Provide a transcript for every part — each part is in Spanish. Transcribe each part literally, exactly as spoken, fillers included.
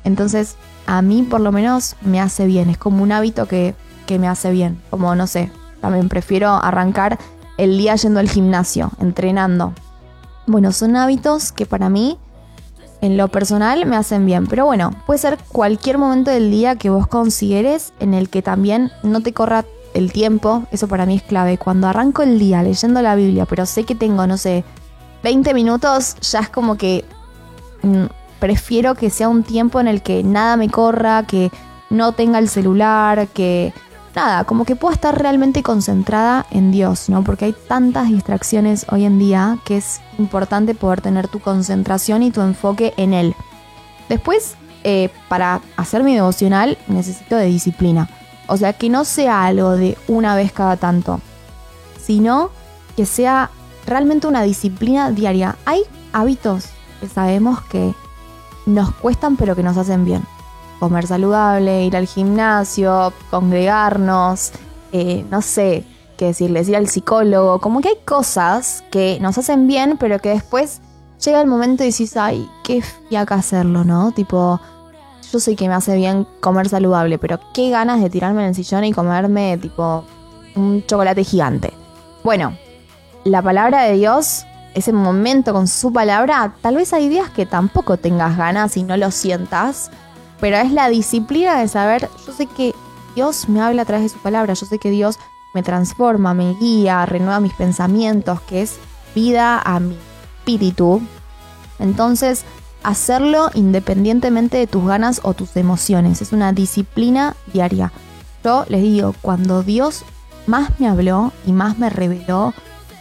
Entonces, a mí por lo menos me hace bien. Es como un hábito que, que me hace bien. Como, no sé, también prefiero arrancar el día yendo al gimnasio, entrenando. Bueno, son hábitos que para mí, en lo personal, me hacen bien. Pero bueno, puede ser cualquier momento del día que vos consideres en el que también no te corra el tiempo. Eso para mí es clave. Cuando arranco el día leyendo la Biblia, pero sé que tengo, no sé, veinte minutos, ya es como que mmm, prefiero que sea un tiempo en el que nada me corra, que no tenga el celular, que nada, como que pueda estar realmente concentrada en Dios, ¿no? Porque hay tantas distracciones hoy en día que es importante poder tener tu concentración y tu enfoque en Él. Después, eh, para hacer mi devocional necesito de disciplina. O sea, que no sea algo de una vez cada tanto, sino que sea realmente una disciplina diaria. Hay hábitos que sabemos que nos cuestan pero que nos hacen bien. Comer saludable, ir al gimnasio, congregarnos, eh, no sé qué decirles, ir al psicólogo. Como que hay cosas que nos hacen bien, pero que después llega el momento y decís, ay, qué fiaca hacerlo, ¿no? Tipo, yo sé que me hace bien comer saludable, pero qué ganas de tirarme en el sillón y comerme, tipo, un chocolate gigante. Bueno, la palabra de Dios, ese momento con su palabra, tal vez hay días que tampoco tengas ganas y no lo sientas, pero es la disciplina de saber, yo sé que Dios me habla a través de su palabra, yo sé que Dios me transforma, me guía, renueva mis pensamientos, que es vida a mi espíritu. Entonces, hacerlo independientemente de tus ganas o tus emociones, es una disciplina diaria. Yo les digo, cuando Dios más me habló y más me reveló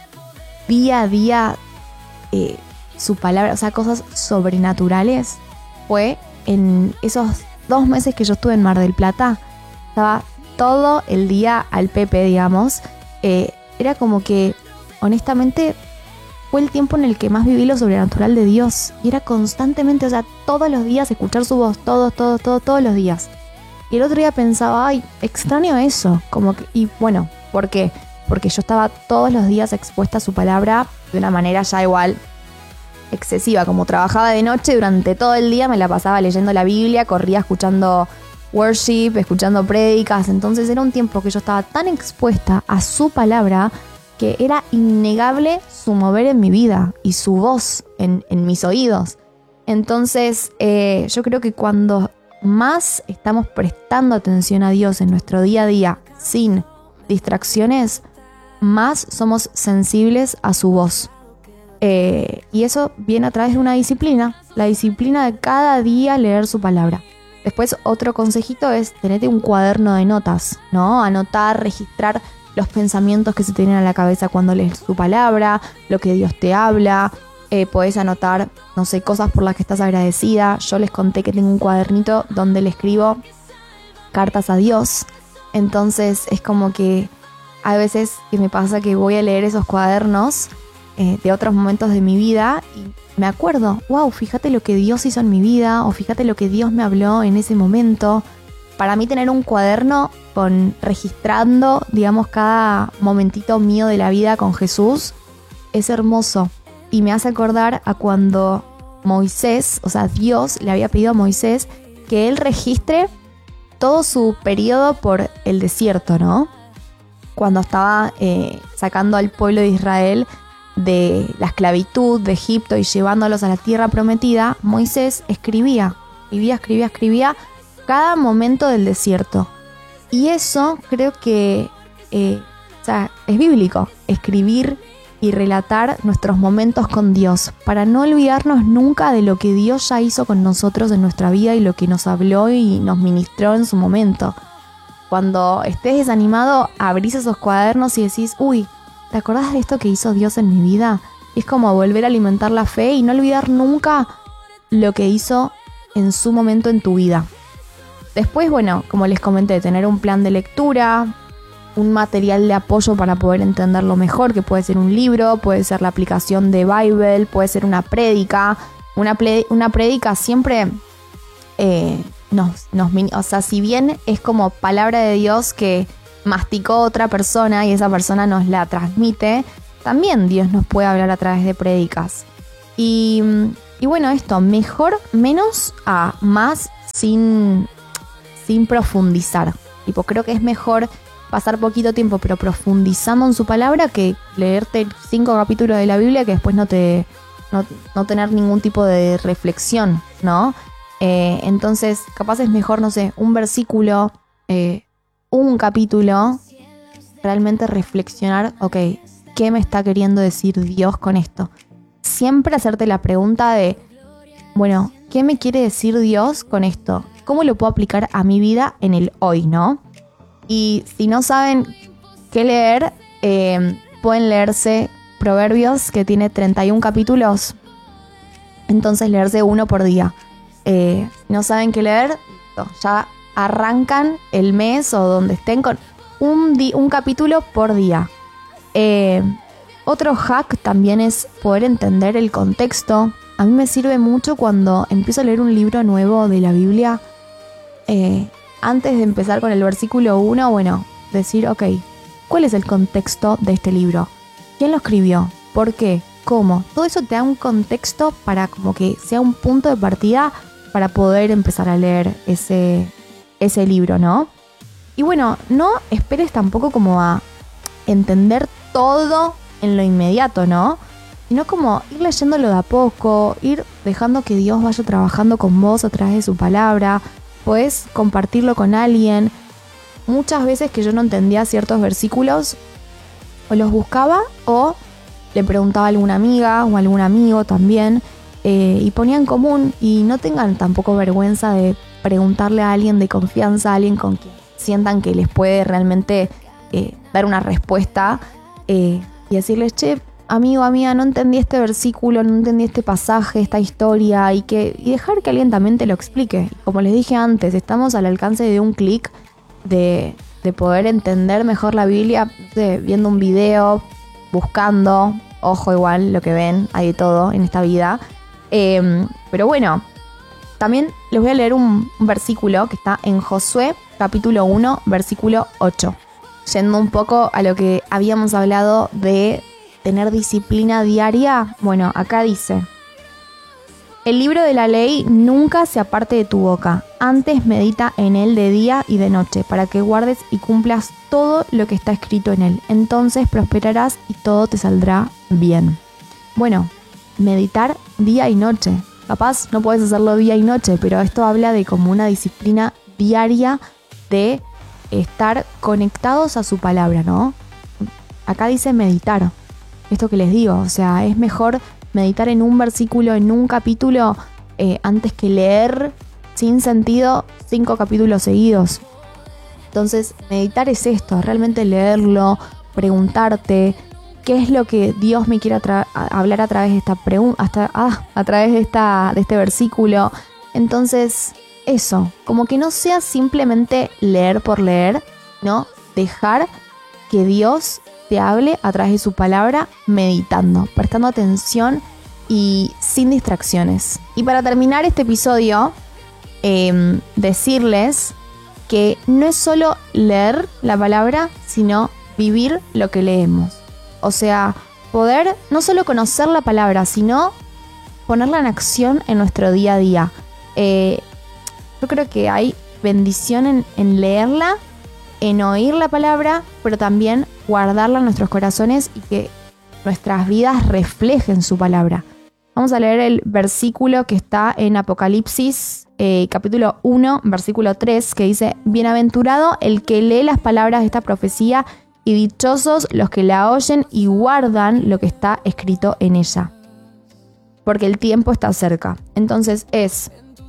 día a día eh, su palabra, o sea, cosas sobrenaturales, fue en esos dos meses que yo estuve en Mar del Plata. Estaba todo el día al pepe, digamos. Eh, era como que, honestamente, fue el tiempo en el que más viví lo sobrenatural de Dios. Y era constantemente, o sea, todos los días escuchar su voz, todos, todos, todos, todos los días. Y el otro día pensaba, ay, extraño eso. Como que, y bueno, ¿por qué? Porque yo estaba todos los días expuesta a su palabra de una manera ya igual excesiva. Como trabajaba de noche, durante todo el día me la pasaba leyendo la Biblia, corría escuchando worship, escuchando prédicas. Entonces era un tiempo que yo estaba tan expuesta a su palabra que era innegable su mover en mi vida y su voz en, en mis oídos. Entonces eh, yo creo que cuando más estamos prestando atención a Dios en nuestro día a día sin distracciones, más somos sensibles a su voz. Eh, y eso viene a través de una disciplina, la disciplina de cada día leer su palabra. Después otro consejito es tenerte un cuaderno de notas, ¿no? Anotar, registrar los pensamientos que se te vienen a la cabeza cuando lees su palabra, lo que Dios te habla. Eh, podés anotar, no sé, cosas por las que estás agradecida. Yo les conté que tengo un cuadernito donde le escribo cartas a Dios. Entonces es como que hay veces que me pasa que voy a leer esos cuadernos eh, de otros momentos de mi vida y me acuerdo, wow, fíjate lo que Dios hizo en mi vida, o fíjate lo que Dios me habló en ese momento. Para mí tener un cuaderno con registrando, digamos, cada momentito mío de la vida con Jesús es hermoso. Y me hace acordar a cuando Moisés, o sea, Dios le había pedido a Moisés que él registre todo su periodo por el desierto, ¿no? Cuando estaba eh, sacando al pueblo de Israel de la esclavitud de Egipto y llevándolos a la tierra prometida, Moisés escribía, escribía, escribía, escribía cada momento del desierto. Y eso creo que eh, o sea, es bíblico, escribir y relatar nuestros momentos con Dios, para no olvidarnos nunca de lo que Dios ya hizo con nosotros en nuestra vida y lo que nos habló y nos ministró en su momento. Cuando estés desanimado, abrís esos cuadernos y decís, uy, ¿te acordás de esto que hizo Dios en mi vida? Es como volver a alimentar la fe y no olvidar nunca lo que hizo en su momento en tu vida. Después, bueno, como les comenté, tener un plan de lectura, un material de apoyo para poder entenderlo mejor, que puede ser un libro, puede ser la aplicación de Bible, puede ser una prédica. Una, ple- una prédica siempre eh, nos, nos... O sea, si bien es como palabra de Dios que masticó otra persona y esa persona nos la transmite, también Dios nos puede hablar a través de prédicas. Y y bueno, esto, mejor menos a más sin, sin profundizar. Tipo, creo que es mejor pasar poquito tiempo, pero profundizando en su palabra, que leerte cinco capítulos de la Biblia que después no te no, no tener ningún tipo de reflexión, ¿no? Eh, entonces, capaz es mejor, no sé, un versículo, eh, un capítulo, realmente reflexionar, ok, ¿qué me está queriendo decir Dios con esto? Siempre hacerte la pregunta de, bueno, ¿qué me quiere decir Dios con esto? ¿Cómo lo puedo aplicar a mi vida en el hoy, no? Y si no saben qué leer, eh, pueden leerse Proverbios, que tiene treinta y uno capítulos. Entonces leerse uno por día. Eh, si no saben qué leer, ya arrancan el mes o donde estén con un, di- un capítulo por día. Eh, otro hack también es poder entender el contexto. A mí me sirve mucho cuando empiezo a leer un libro nuevo de la Biblia. Eh, Antes de empezar con el versículo uno, bueno, decir, ok, ¿cuál es el contexto de este libro? ¿Quién lo escribió? ¿Por qué? ¿Cómo? Todo eso te da un contexto para como que sea un punto de partida para poder empezar a leer ese, ese libro, ¿no? Y bueno, no esperes tampoco como a entender todo en lo inmediato, ¿no? Sino como ir leyéndolo de a poco, ir dejando que Dios vaya trabajando con vos a través de su palabra. Podés compartirlo con alguien. Muchas veces que yo no entendía ciertos versículos, o los buscaba o le preguntaba a alguna amiga o a algún amigo también, eh, y ponía en común. Y no tengan tampoco vergüenza de preguntarle a alguien de confianza, a alguien con quien sientan que les puede realmente eh, dar una respuesta, eh, y decirles, che, amigo, amiga, no entendí este versículo, no entendí este pasaje, esta historia, y que y dejar que alguien también te lo explique. Como les dije antes, estamos al alcance de un clic de, de poder entender mejor la Biblia, no sé, viendo un video, buscando, ojo igual lo que ven, hay de todo en esta vida. Eh, pero bueno, también les voy a leer un, un versículo que está en Josué, capítulo uno, versículo ocho. Yendo un poco a lo que habíamos hablado de tener disciplina diaria, bueno, acá dice: el libro de la ley nunca se aparte de tu boca, antes medita en él de día y de noche, para que guardes y cumplas todo lo que está escrito en él. Entonces prosperarás y todo te saldrá bien. Bueno, meditar día y noche. Capaz no puedes hacerlo día y noche, pero esto habla de como una disciplina diaria de estar conectados a su palabra, ¿no? Acá dice meditar. Esto que les digo, o sea, es mejor meditar en un versículo, en un capítulo, eh, antes que leer sin sentido cinco capítulos seguidos. Entonces, meditar es esto, realmente leerlo, preguntarte qué es lo que Dios me quiere atra- a- hablar a través de esta pregunta, hasta ah, a través de esta de este versículo. Entonces, eso, como que no sea simplemente leer por leer, ¿no? Dejar que Dios te hable a través de su palabra, meditando, prestando atención y sin distracciones. Y para terminar este episodio, eh, decirles que no es solo leer la palabra, sino vivir lo que leemos. O sea, poder no solo conocer la palabra, sino ponerla en acción en nuestro día a día. Eh, yo creo que hay bendición en, en leerla, en oír la palabra, pero también guardarla en nuestros corazones y que nuestras vidas reflejen su palabra. Vamos a leer el versículo que está en Apocalipsis, eh, capítulo uno, versículo tres, que dice: bienaventurado el que lee las palabras de esta profecía y dichosos los que la oyen y guardan lo que está escrito en ella, porque el tiempo está cerca. Entonces es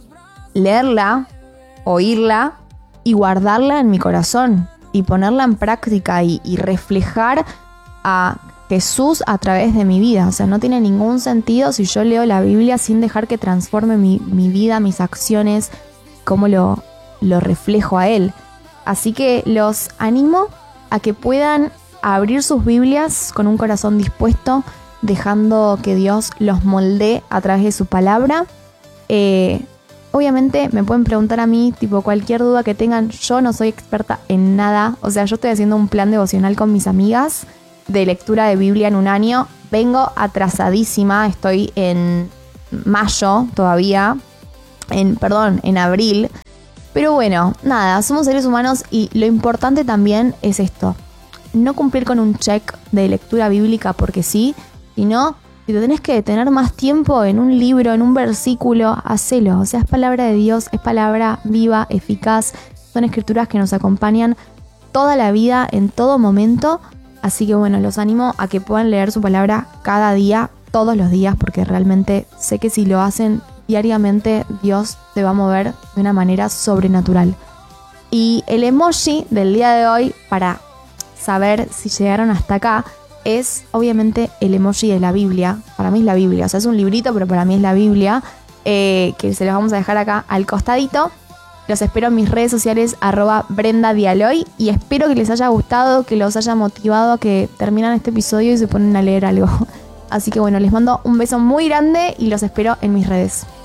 leerla, oírla y guardarla en mi corazón y ponerla en práctica y, y reflejar a Jesús a través de mi vida. O sea, no tiene ningún sentido si yo leo la Biblia sin dejar que transforme mi, mi vida, mis acciones, cómo lo, lo reflejo a Él. Así que los animo a que puedan abrir sus Biblias con un corazón dispuesto, dejando que Dios los moldee a través de su palabra. Eh, obviamente me pueden preguntar a mí, tipo, cualquier duda que tengan. Yo no soy experta en nada. O sea, yo estoy haciendo un plan devocional con mis amigas de lectura de Biblia en un año. Vengo atrasadísima, estoy en mayo todavía, en, perdón, en abril. Pero bueno, nada, somos seres humanos y lo importante también es esto. No cumplir con un check de lectura bíblica porque sí, sino si te tenés que detener más tiempo en un libro, en un versículo, hacelo. O sea, es palabra de Dios, es palabra viva, eficaz. Son escrituras que nos acompañan toda la vida, en todo momento. Así que bueno, los animo a que puedan leer su palabra cada día, todos los días, porque realmente sé que si lo hacen diariamente, Dios se va a mover de una manera sobrenatural. Y el emoji del día de hoy, para saber si llegaron hasta acá, es obviamente el emoji de la Biblia. Para mí es la Biblia, o sea, es un librito, pero para mí es la Biblia, eh, que se los vamos a dejar acá al costadito. Los espero en mis redes sociales, arroba Brenda Dialoy, y espero que les haya gustado, que los haya motivado a que terminan este episodio y se ponen a leer algo. Así que bueno, les mando un beso muy grande y los espero en mis redes.